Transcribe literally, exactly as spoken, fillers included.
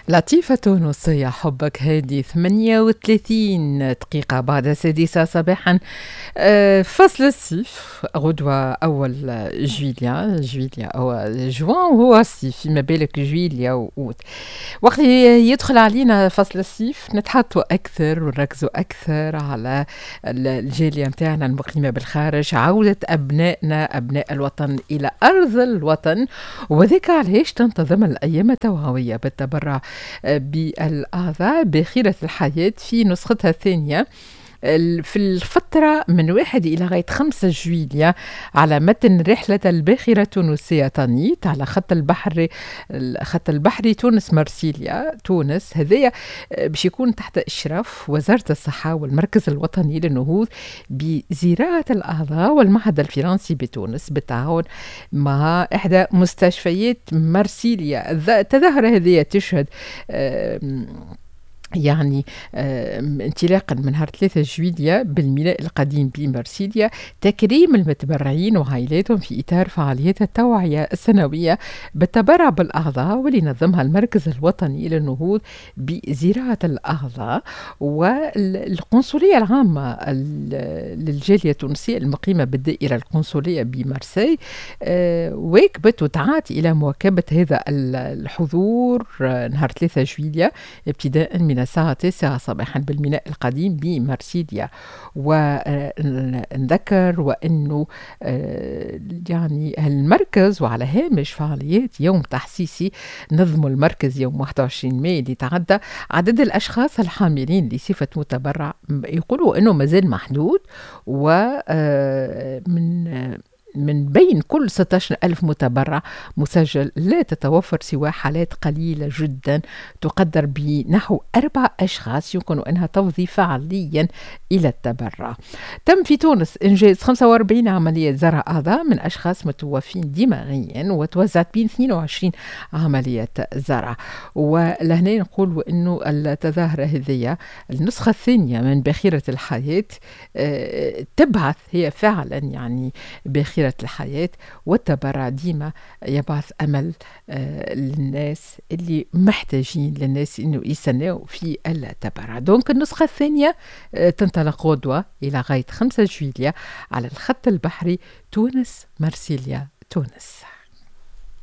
لطيفة تونسية حبك هادي ثمانية وثلاثين دقيقة بعد السادسة صباحا. آه، فصل الصيف غدوة أول جويليا جويليا أو جوان هو الصيف، فيما بالك جويليا وأوت. وقت يدخل علينا فصل الصيف نتحطوا أكثر ونركزوا أكثر على الجالية متاعنا المقيمة بالخارج، عودة أبنائنا أبناء الوطن إلى أرض الوطن، وذلك علاش تنتظم الأيام التوعوية بالتبرع بالأعضاء بخيرة الحياة في نسختها الثانية في الفترة من واحد إلى غاية خمسة جويليا على متن رحلة الباخرة التونسية تانيت على خط البحر خط البحري تونس مرسيليا تونس. هذايا باش يكون تحت إشراف وزارة الصحة والمركز الوطني للنهوض بزراعة الأعضاء والمعهد الفرنسي بتونس بالتعاون مع إحدى مستشفيات مرسيليا. التظاهرة هذه تشهد يعني آه انطلاقا من نهار ثلاثة جويليا بالميناء القديم بمرسيليا تكريم المتبرعين وعائلاتهم في إطار فعاليات التوعية السنوية بالتبرع بالأعضاء واللي نظمها المركز الوطني للنهوض بزراعة الأعضاء والقنصلية العامة للجالية التونسية المقيمة بالدائرة القنصلية بمارسي. آه واكبت ودعت إلى مواكبة هذا الحضور آه نهار ثلاثة جويليا ابتداء من الساعة تسعة صباحا بالميناء القديم بمرسيليا. ونذكر وأنه يعني المركز وعلى هامش فعاليات يوم تحسيسي نظم المركز يوم واحد وعشرين مايو اللي تعدى عدد الأشخاص الحاملين لصفة متبرع يقولوا أنه مازال محدود، ومن من بين كل ستة عشر ألف متبرع مسجل لا تتوفر سوى حالات قليلة جدا تقدر بنحو أربع أشخاص يمكن أنها تفضي فعليا إلى التبرع. تم في تونس إنجاز خمسة وأربعين عملية زرع أعضاء من أشخاص متوفين دماغيا وتوزعت بين اثنين وعشرين عملية زرع. ولهنا نقول أنه التظاهرة هذه النسخة الثانية من باخرة الحياة تبعث هي فعلا يعني باخرة الحياة، والتبرع ديما يبعث أمل آه للناس اللي محتاجين للناس إنه يستناوا في التبرع. دونك النسخة الثانية آه تنطلق غدوة إلى غاية خمسة جويليا على الخط البحري تونس مرسيليا تونس.